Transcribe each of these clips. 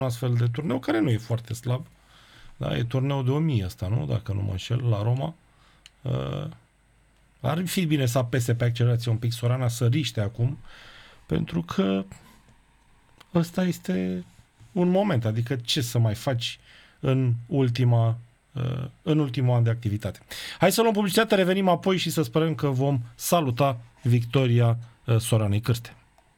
astfel de turneu, care nu e foarte slab. Da, e turneul de 1000 ăsta, nu? Dacă nu mă înșel, la Roma. Ar fi bine să apese pe accelerație un pic Sorana, să riște acum, pentru că ăsta este un moment, adică ce să mai faci în ultimul an de activitate. Hai să luăm publicitate, revenim apoi și să sperăm că vom saluta victoria Soranei Cârste.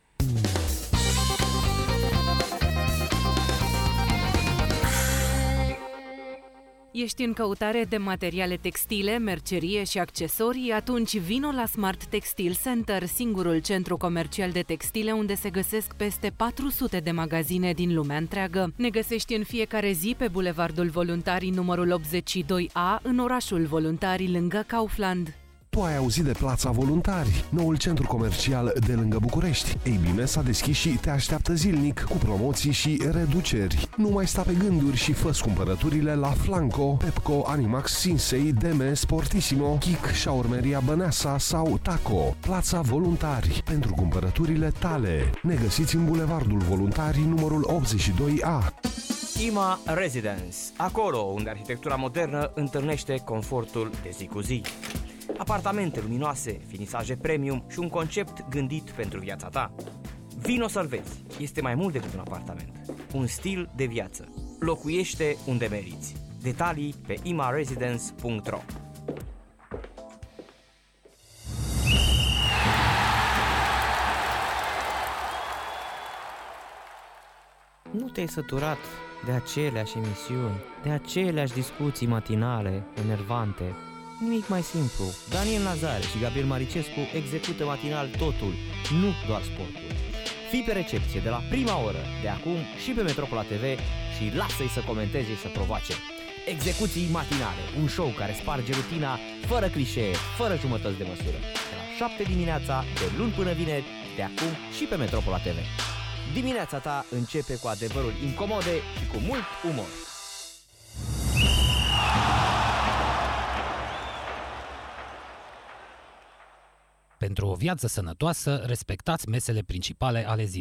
Ești în căutare de materiale textile, mercerie și accesorii? Atunci vino la Smart Textile Center, singurul centru comercial de textile unde se găsesc peste 400 de magazine din lumea întreagă. Ne găsești în fiecare zi pe Bulevardul Voluntarii numărul 82A, în orașul Voluntarii, lângă Kaufland. Tu ai auzit de Plața Voluntari, noul centru comercial de lângă București. Ei bine, s-a deschis și te așteaptă zilnic cu promoții și reduceri. Nu mai sta pe gânduri și fă cumpărăturile la Flanco, Pepco, Animax, Sinsei, Deme, Sportissimo, Kik, Shaurmeria Băneasa sau Taco. Plața Voluntari, pentru cumpărăturile tale. Ne găsiți în Bulevardul Voluntarii numărul 82A. IMA Residence, acolo unde arhitectura modernă întâlnește confortul de zi cu zi. Apartamente luminoase, finisaje premium și un concept gândit pentru viața ta. Vino să-l vezi. Este mai mult decât un apartament. Un stil de viață. Locuiește unde meriți. Detalii pe imaresidence.ro. Nu te-ai săturat de aceleași emisiuni, de aceleași discuții matinale, enervante? Nimic mai simplu. Daniel Nazare și Gabriel Maricescu execută matinal totul, nu doar sportul. Fii pe recepție de la prima oră, de acum și pe Metropola TV și lasă-i să comenteze și să provoace. Execuții matinale, un show care sparge rutina fără clișee, fără jumătăți de măsură. De la 7 dimineața, de luni până vineri, de acum și pe Metropola TV. Dimineața ta începe cu adevăruri incomode și cu mult umor. Pentru o viață sănătoasă, respectați mesele principale ale zilei.